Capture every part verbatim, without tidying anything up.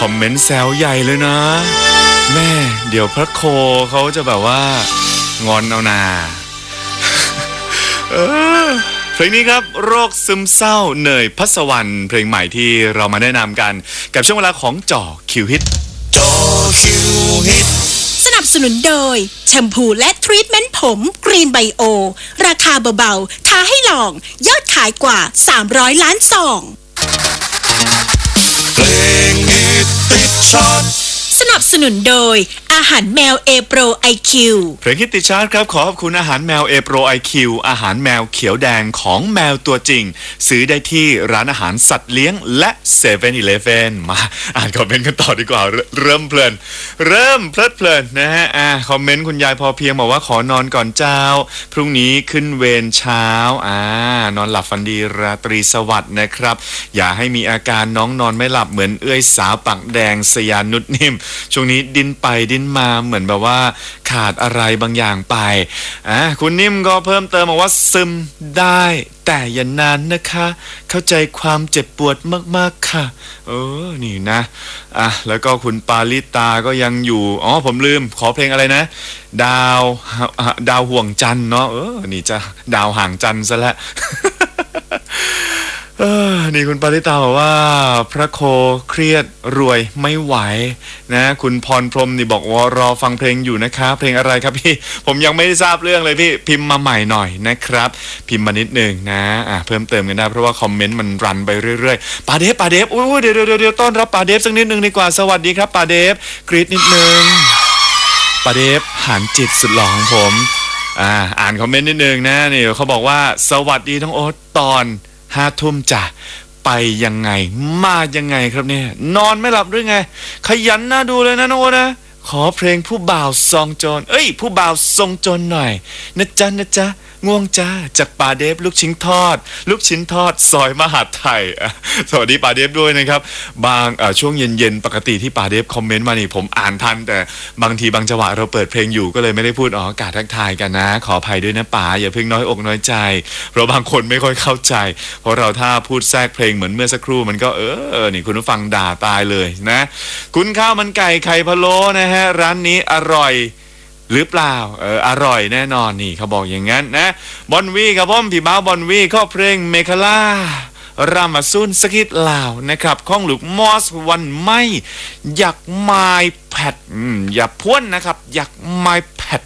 อมเมนต์แซวใหญ่เลยนะแม่เดี๋ยวพระโคเขาจะแบบว่างอนเอานาเออเพลงนี้ครับโรคซึมเศร้าเนยพัสวรรณเพลงใหม่ที่เรามาแนะนำกันกับช่วงเวลาของจ่อคิวฮิตจ่อคิวฮิตสนับสนุนโดยแชมพูและทรีทเมนต์ผมกรีนไบโอราคาเบาๆท้าให้ลองยอดขายกว่าสามร้อยล้านซองเพลงฮิตติดชาร์ตสนับสนุนโดยอาหารแมวเอโปรไอคิวเพลงฮิตติดชาร์ตครับขอขอบคุณอาหารแมวเอโปรไอคิวอาหารแมวเขียวแดงของแมวตัวจริงซื้อได้ที่ร้านอาหารสัตว์เลี้ยงและ เซเว่น อีเลฟเว่น มาอ่านคอมเมนต์กันต่อดีกว่าเริ่มเพลินเริ่มเพลิดเพลินนะฮะอ่าคอมเมนต์คุณยายพอเพียงบอกว่าขอนอนก่อนเจ้าพรุ่งนี้ขึ้นเวรเช้าอ่านอนหลับฝันดีราตรีสวัสดิ์นะครับอย่าให้มีอาการน้องนอนไม่หลับเหมือนเอื้อยสาวปากแดงสยานุชนิ่มช่วงนี้ดิ้นไปดิ้นมาเหมือนแบบว่าขาดอะไรบางอย่างไปอ่ะคุณนิ่มก็เพิ่มเติมบอกว่าซึมได้แต่อย่านานนะคะเข้าใจความเจ็บปวดมากๆค่ะเออนี่นะอ่ะแล้วก็คุณปาลิตาก็ยังอยู่อ๋อผมลืมขอเพลงอะไรนะดาวดาวห่วงจันทร์เนาะเออนี่จะดาวห่างจันทร์ซะแล้วเออนี่คุณปาริตาบอกว่าพระโคเครียดรวยไม่ไหวนะคุณพรพรหมนี่บอกว่ารอฟังเพลงอยู่นะคะเพลงอะไรครับพี่ผมยังไม่ได้ทราบเรื่องเลยพี่พิมพ์มาใหม่หน่อยนะครับพิมพ์มานิดนึงนะอ่ะเพิ่มเติมกันได้เพราะว่าคอมเมนต์มันรันไปเรื่อยๆปาเดฟปาเดฟอุ้ยเดี๋ยวเดี๋ยวเดี๋ยวต้อนรับปาเดฟสักนิดนึงดีกว่าสวัสดีครับปาเดฟกรี๊ดนิดนึงปาเดฟหานจิตสุดหล่อของผมอ่าอ่านคอมเมนต์นิดนึงนะนี่เขาบอกว่าสวัสดีทั้งโอ๊ตตอนห้าทุ่มจ้ะไปยังไงมายังไงครับเนี่ยนอนไม่หลับหรือไงขยันน่าดูเลยนะน้องโอนะขอเพลงผู้บ่าวซองโจรเอ้ยผู้บ่าวทรงโจรหน่อยนะจ๊ะนะจ๊ะง่วงจ้าจากป่าเดฟลูกชิ้นทอดลูกชิ้นทอดซอยมหาดไทยสวัสดีป่าเดฟด้วยนะครับบางช่วงเย็นๆปกติที่ป่าเดฟคอมเมนต์มานี่ผมอ่านทันแต่บางทีบางจังหวะเราเปิดเพลงอยู่ก็เลยไม่ได้พูดออกอากาศทักทายกันนะขออภัยด้วยนะป่าอย่าเพิ่งน้อยอกน้อยใจเพราะบางคนไม่ค่อยเข้าใจเพราะเราถ้าพูดแทรกเพลงเหมือนเมื่อสักครู่มันก็เออนี่คุณผู้ฟังด่าตายเลยนะคุณข้าวมันไก่ไข่พะโล้นะฮะร้านนี้อร่อยหรือเปล่าเอออร่อยแน่นอนนี่เขาบอกอย่างนั้นนะบอนวีครับผมพี่บ้าวบอนวีข้อเพลงเมคาล่ารามาซุนสกิดลาวนะครับข้องหลุกมอสวันไม่อยากไม้แพดอย่าพ้นนะครับอยากไม้แพด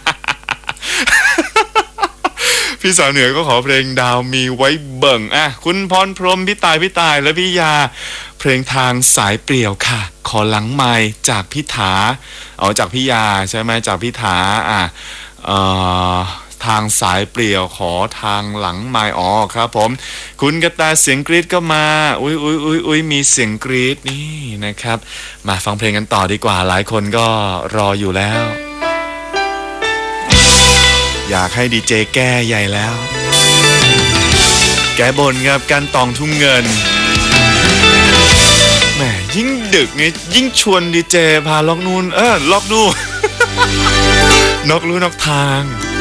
พี่สาวเหนือก็ขอเพลงดาวมีไว้เบิ่งอ่ะคุณพรพรหมพี่ตายพี่ตายและพี่ยาเพลงทางสายเปลี่ยวค่ะขอหลังไมค์จากพี่ถาเอาจากพี่ยาใช่ไหมจากพี่ถาอ่ะเอ่อทางสายเปลี่ยวขอทางหลังไมค์อ๋อครับผมคุณกระแตเสียงกรี๊ดก็มาอุ้ยอุ้ยอุ้ยอุ้ยมีเสียงกรี๊ดนี่นะครับมาฟังเพลงกันต่อดีกว่าหลายคนก็รออยู่แล้วอยากให้ดีเจแก้ใหญ่แล้วแกบ่นครับการตองทุ่งเงินแหมยิ่งดึกไงยิ่งชวนดีเจพาล็อกนู่นเออล็อกดู นอกลู่นอกทาง